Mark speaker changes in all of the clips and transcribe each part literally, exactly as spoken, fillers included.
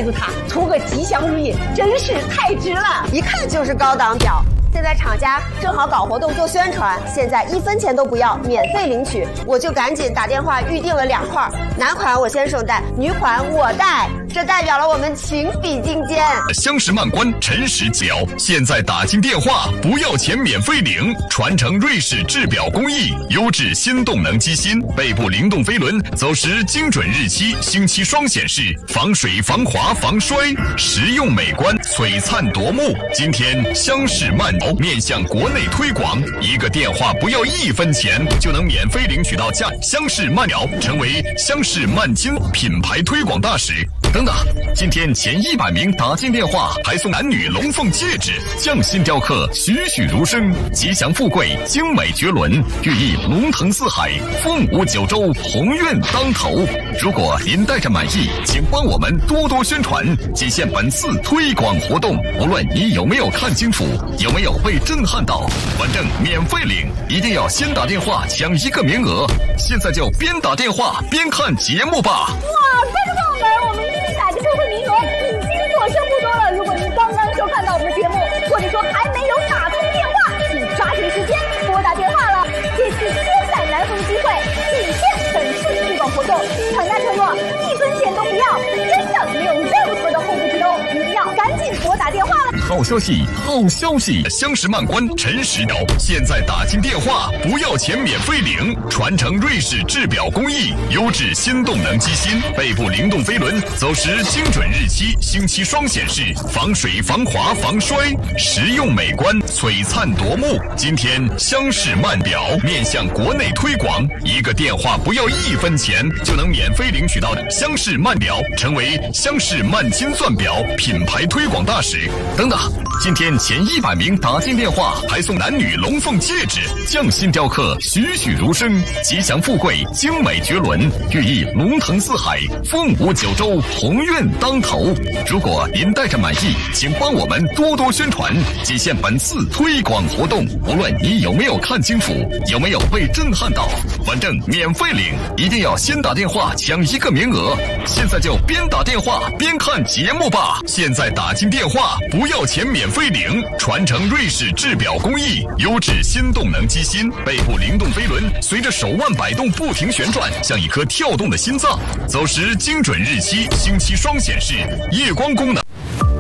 Speaker 1: 带着它，图个吉祥如意，真是太值了！
Speaker 2: 一看就是高档表。现在厂家正好搞活动做宣传，现在一分钱都不要，免费领取，我就赶紧打电话预定了两块，男款我先生带，女款我带，这代表了我们情比金坚。
Speaker 3: 相识曼观，诚实表，现在打进电话不要钱免费领，传承瑞士制表工艺，优质新动能机芯，背部灵动飞轮，走时精准日期，星期双显示，防水防滑防摔，实用美观，璀璨夺目。今天相识曼面向国内推广，一个电话不要一分钱就能免费领取到价相识曼表，成为相识曼金品牌推广大使。等等，今天前一百名打进电话还送男女龙凤戒指，匠心雕刻，栩栩如生，吉祥富贵，精美绝伦，寓意龙腾四海，凤舞九州，鸿运当头。如果您带着满意，请帮我们多多宣传，仅限本次推广活动。无论你有没有看清楚，有没有被震撼到，反正免费领，一定要先打电话抢一个名额。现在就边打电话边看节目吧。
Speaker 1: 哇，观众朋友们，我们精彩的特惠名额已经所剩不多了。如果您刚刚收看到我们的节目，或者说还没有打通电话，请抓紧时间拨打电话了。这次千载难逢的机会，仅限本次推广活动，厂家承诺一分钱都不要，真的没有任何的后顾之忧，一定要赶紧拨打电话了。
Speaker 3: 好消息，好消息！相识曼观，诚实表，现在打进电话不要钱免费领，传承瑞士制表工艺，优质新动能机芯，背部灵动飞轮，走时精准日期，星期双显示，防水防滑防摔，实用美观，璀璨夺目。今天相识曼表面向国内推广，一个电话不要一分钱就能免费领取到的相识曼表，成为相识曼金钻表品牌推广大使。等等，今天前一百名打进电话还送男女龙凤戒指，匠心雕刻，栩栩如生，吉祥富贵，精美绝伦，寓意龙腾四海，凤舞九州，鸿运当头。如果您带着满意，请帮我们多多宣传，仅限本次推广活动。无论你有没有看清楚，有没有被震撼到，反正免费领，一定要先打电话抢一个名额。现在就边打电话边看节目吧。现在打进电话不要钱免费领，传承瑞士制表工艺，优质新动能机芯，背部灵动飞轮，随着手腕摆动不停旋转，像一颗跳动的心脏。走时精准日期，星期双显示，夜光功能。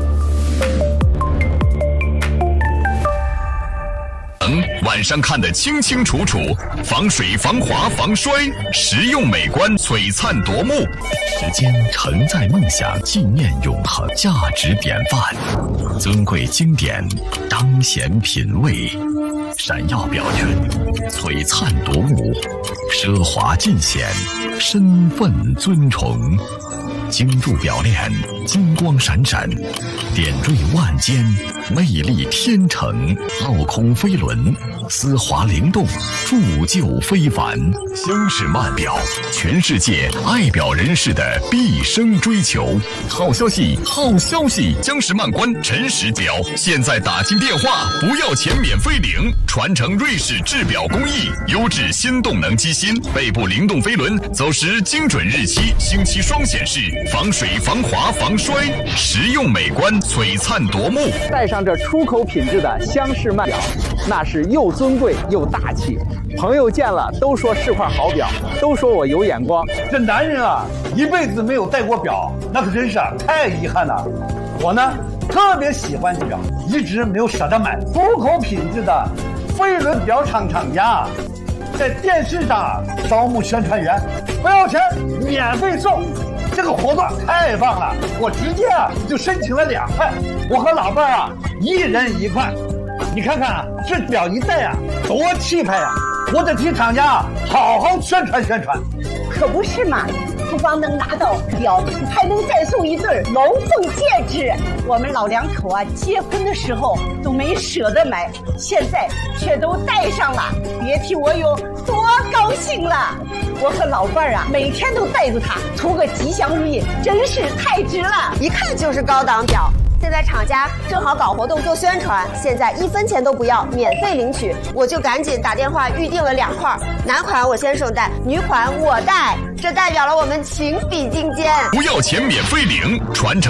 Speaker 3: 晚上看得清清楚楚，防水防滑防摔，实用美观，璀璨夺目。时间承载梦想，纪念永恒，价值典范，尊贵经典，当显品味，闪耀表圈，璀璨夺目，奢华尽显，身份尊崇。精铸表链，金光闪闪，点缀万间，魅力天成。镂空飞轮，丝滑灵动，铸就非凡。相识曼表，全世界爱表人士的毕生追求。好消息，好消息！相识曼观，诚实表，现在打进电话不要钱免费领，传承瑞士制表工艺，优质新动能机芯，背部灵动飞轮，走时精准日期，星期双显示，防水防滑防摔，实用美观，璀�灿夺目。
Speaker 4: 带上这出口品质的相识曼表，那是又尊贵又大气。朋友见了都说是块好表，都说我有眼光。
Speaker 5: 这男人啊，一辈子没有戴过表，那可真是啊，太遗憾了。我呢，特别喜欢表，一直没有舍得买。出口品质的飞轮表厂厂家，在电视上招募宣传员，不要钱，免费送。这个活动太棒了，我直接啊就申请了两块，我和老伴啊一人一块。你看看啊，这表一戴啊，多气派啊！我得替厂家啊好好宣传宣传。
Speaker 1: 可不是嘛，不光能拿到表，还能再送一对龙凤戒指。我们老两口啊，结婚的时候都没舍得买，现在却都戴上了，别提我有多高兴了。我和老伴儿啊，每天都带着它，图个吉祥如意，真是太值了。
Speaker 2: 一看就是高档表。现在厂家正好搞活动做宣传，现在一分钱都不要，免费领取，我就赶紧打电话预定了两块，男款我先生带，女款我带，这代表了我们情比金坚。
Speaker 3: 不要钱免费领，传承